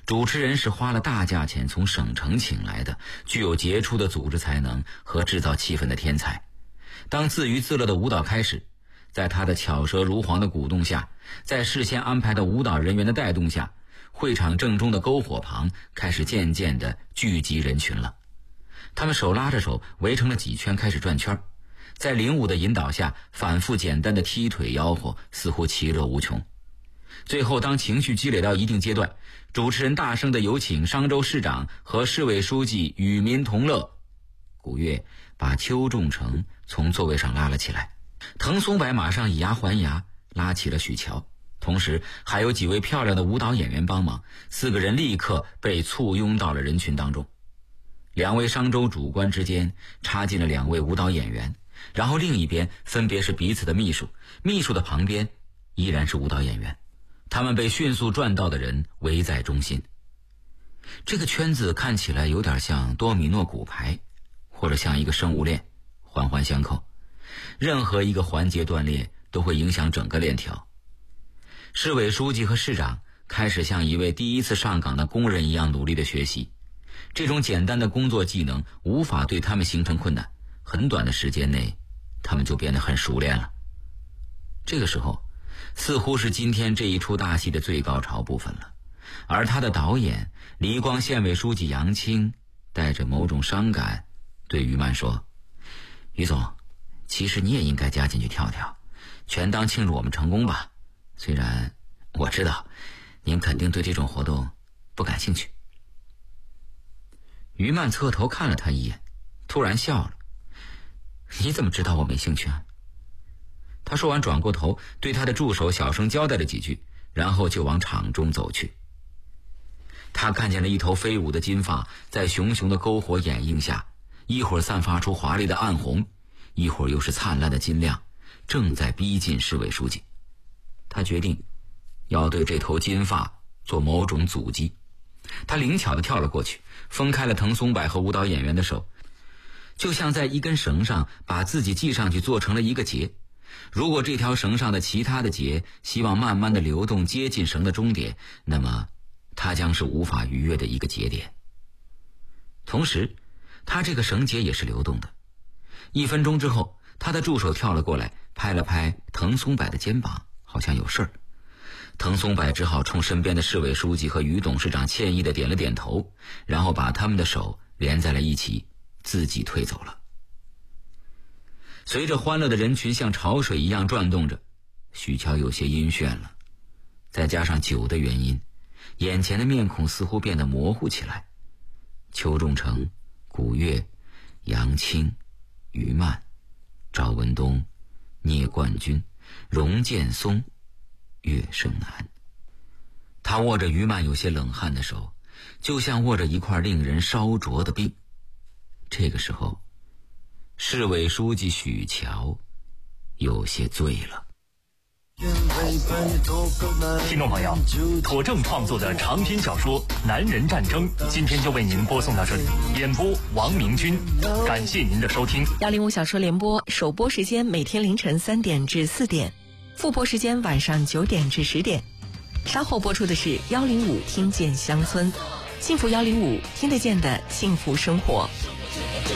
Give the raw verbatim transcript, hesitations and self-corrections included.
主持人是花了大价钱从省城请来的，具有杰出的组织才能和制造气氛的天才。当自娱自乐的舞蹈开始，在他的巧舌如簧的鼓动下，在事先安排的舞蹈人员的带动下，会场正中的篝火旁开始渐渐地聚集人群了。他们手拉着手围成了几圈，开始转圈，在领舞的引导下反复简单的踢腿吆喝，似乎其乐无穷。最后当情绪积累到一定阶段，主持人大声地有请商州市长和市委书记与民同乐。古月把邱仲成从座位上拉了起来，滕松柏马上以牙还牙拉起了许乔，同时还有几位漂亮的舞蹈演员帮忙，四个人立刻被簇拥到了人群当中。两位商州主官之间插进了两位舞蹈演员，然后另一边分别是彼此的秘书，秘书的旁边依然是舞蹈演员，他们被迅速转到的人围在中心。这个圈子看起来有点像多米诺骨牌，或者像一个生物链，环环相扣，任何一个环节断裂都会影响整个链条。市委书记和市长开始像一位第一次上岗的工人一样努力地学习，这种简单的工作技能无法对他们形成困难，很短的时间内他们就变得很熟练了。这个时候似乎是今天这一出大戏的最高潮部分了，而他的导演黎光县委书记杨青带着某种伤感对于曼说：于总，其实你也应该加进去跳跳，全当庆祝我们成功吧，虽然我知道您肯定对这种活动不感兴趣。于曼侧头看了他一眼，突然笑了：你怎么知道我没兴趣啊？他说完转过头对他的助手小声交代了几句，然后就往场中走去。他看见了一头飞舞的金发在熊熊的篝火掩映下，一会儿散发出华丽的暗红，一会儿又是灿烂的金亮，正在逼近市委书记。他决定要对这头金发做某种阻击。他灵巧地跳了过去，分开了滕松柏和舞蹈演员的手，就像在一根绳上把自己系上去做成了一个结。如果这条绳上的其他的结希望慢慢的流动接近绳的终点，那么它将是无法逾越的一个节点。同时他这个绳结也是流动的。一分钟之后，他的助手跳了过来，拍了拍滕松柏的肩膀，好像有事儿。滕松柏只好冲身边的市委书记和于董事长歉意地点了点头，然后把他们的手连在了一起，自己退走了。随着欢乐的人群像潮水一样转动着，许乔有些晕眩了，再加上酒的原因，眼前的面孔似乎变得模糊起来。邱仲成、古月、杨青、于曼、赵文东、聂冠军、荣建松、岳胜男。他握着于曼有些冷汗的手，就像握着一块令人烧灼的冰。这个时候，市委书记许乔有些醉了。 听众朋友，妥正创作的长篇小说《男人战争》今天就为您播送到这里，演播王明军，感谢您的收听。 幺零五小说联播首播时间每天凌晨三点至四点，复播时间晚上九点至十点。稍后播出的是幺零五听见乡村，幸福幺零五听得见的幸福生活。